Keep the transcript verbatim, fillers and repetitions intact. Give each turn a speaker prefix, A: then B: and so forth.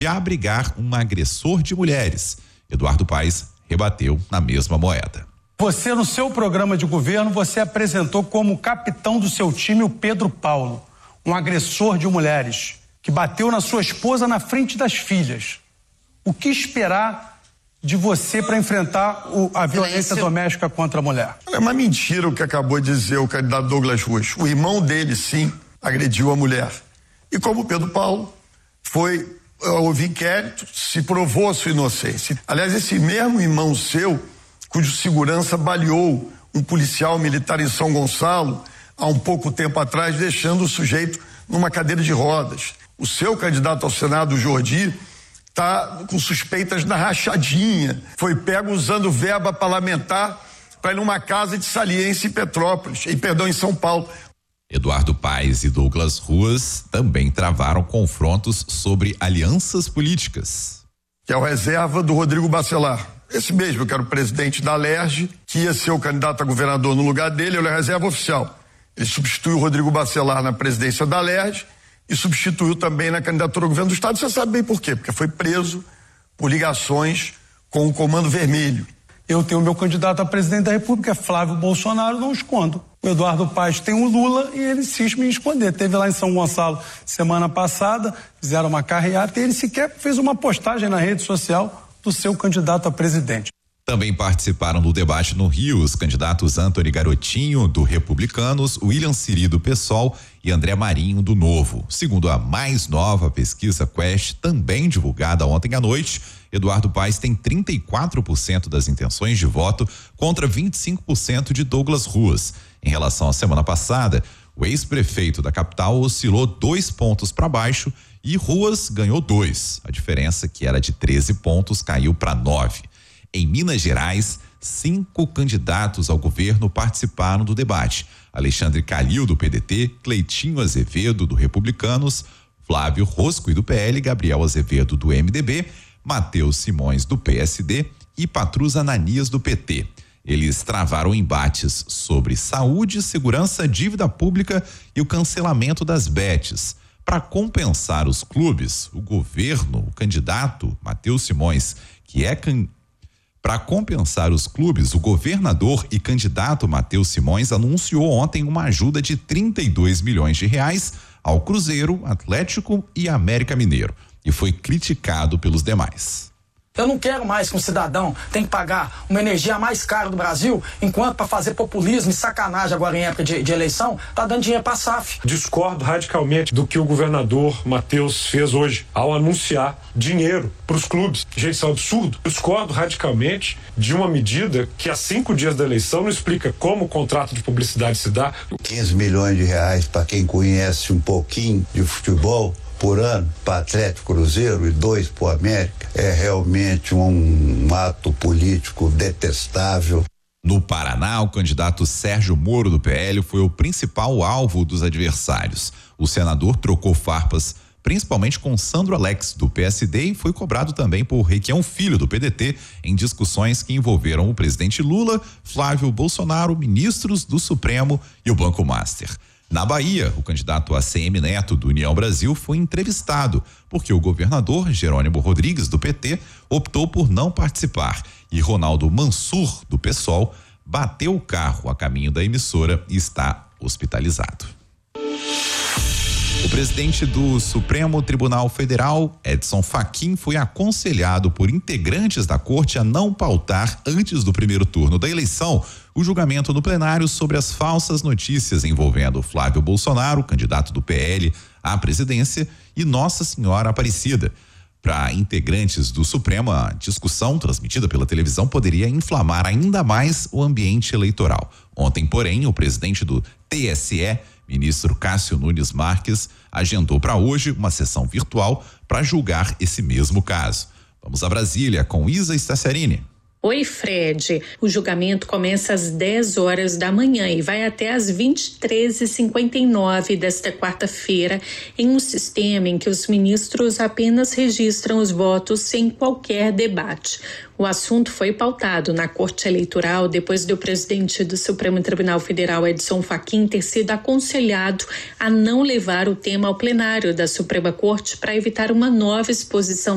A: a abrigar um agressor de mulheres. Eduardo Paes rebateu na mesma moeda.
B: Você, no seu programa de governo, você apresentou como capitão do seu time o Pedro Paulo, um agressor de mulheres, que bateu na sua esposa na frente das filhas. O que esperar de você para enfrentar o, a violência doméstica contra a mulher?
C: É uma mentira o que acabou de dizer o candidato Douglas Ruas. O irmão dele, sim, agrediu a mulher. E como o Pedro Paulo foi, houve inquérito, se provou a sua inocência. Aliás, esse mesmo irmão seu, cujo segurança baleou um policial militar em São Gonçalo há um pouco tempo atrás, deixando o sujeito numa cadeira de rodas. O seu candidato ao Senado, o Jordi, está com suspeitas na rachadinha. Foi pego usando verba parlamentar para ir numa casa de saliência em Petrópolis, em perdão, em São Paulo.
A: Eduardo Paes e Douglas Ruas também travaram confrontos sobre alianças políticas.
C: Que é o reserva do Rodrigo Bacelar. Esse mesmo, que era o presidente da Alerj, que ia ser o candidato a governador no lugar dele, ele é reserva oficial. Ele substituiu o Rodrigo Bacelar na presidência da Alerj e substituiu também na candidatura ao governo do estado. Você sabe bem por quê? Porque foi preso por ligações com o Comando Vermelho.
B: Eu tenho o meu candidato a presidente da República, Flávio Bolsonaro, não escondo. O Eduardo Paes tem o Lula e ele cisma em esconder. Teve lá em São Gonçalo semana passada, fizeram uma carreata e ele sequer fez uma postagem na rede social do seu candidato a presidente.
A: Também participaram do debate no Rio os candidatos Antony Garotinho, do Republicanos, William Siri, do PSOL e André Marinho, do Novo. Segundo a mais nova pesquisa Quest, também divulgada ontem à noite, Eduardo Paes tem trinta e quatro por cento das intenções de voto contra vinte e cinco por cento de Douglas Ruas. Em relação à semana passada, o ex-prefeito da capital oscilou dois pontos para baixo e Ruas ganhou dois. A diferença, que era de treze pontos, caiu para nove. Em Minas Gerais, cinco candidatos ao governo participaram do debate. Alexandre Calil, do P D T, Cleitinho Azevedo, do Republicanos, Flávio Rosco, do P L, Gabriel Azevedo, do M D B, Matheus Simões, do P S D e Patrus Ananias, do P T. Eles travaram embates sobre saúde, segurança, dívida pública e o cancelamento das betes. Para compensar os clubes, o governo, o candidato Matheus Simões, que é can... Para compensar os clubes, o governador e candidato Matheus Simões anunciou ontem uma ajuda de trinta e dois milhões de reais ao Cruzeiro, Atlético e América Mineiro, e foi criticado pelos demais.
D: Eu não quero mais que um cidadão tenha que pagar uma energia mais cara do Brasil, enquanto para fazer populismo e sacanagem agora em época de, de eleição, tá dando dinheiro para a S A F.
E: Discordo radicalmente do que o governador Matheus fez hoje, ao anunciar dinheiro para os clubes. Gente, isso é um absurdo. Discordo radicalmente de uma medida que há cinco dias da eleição não explica como o contrato de publicidade se dá.
F: quinze milhões de reais para quem conhece um pouquinho de futebol por ano para Atlético, Cruzeiro e dois para o América é realmente um, um ato político detestável.
A: No Paraná, o candidato Sérgio Moro, do P L, foi o principal alvo dos adversários. O senador trocou farpas principalmente com Sandro Alex, do P S D, e foi cobrado também por Requião Filho, do P D T, em discussões que envolveram o presidente Lula, Flávio Bolsonaro, ministros do Supremo e o Banco Master. Na Bahia, o candidato A C M Neto, do União Brasil, foi entrevistado, porque o governador Jerônimo Rodrigues, do P T, optou por não participar, e Ronaldo Mansur, do PSOL, bateu o carro a caminho da emissora e está hospitalizado. O presidente do Supremo Tribunal Federal, Edson Fachin, foi aconselhado por integrantes da corte a não pautar antes do primeiro turno da eleição o julgamento no plenário sobre as falsas notícias envolvendo Flávio Bolsonaro, candidato do P L à presidência, e Nossa Senhora Aparecida. Para integrantes do Supremo, a discussão transmitida pela televisão poderia inflamar ainda mais o ambiente eleitoral. Ontem, porém, o presidente do T S E, ministro Cássio Nunes Marques, agendou para hoje uma sessão virtual para julgar esse mesmo caso. Vamos a Brasília com Isa Staciarini.
G: Oi, Fred. O julgamento começa às dez horas da manhã e vai até às vinte e três e cinquenta e nove desta quarta-feira, em um sistema em que os ministros apenas registram os votos sem qualquer debate. O assunto foi pautado na Corte Eleitoral depois do presidente do Supremo Tribunal Federal, Edson Fachin, ter sido aconselhado a não levar o tema ao plenário da Suprema Corte para evitar uma nova exposição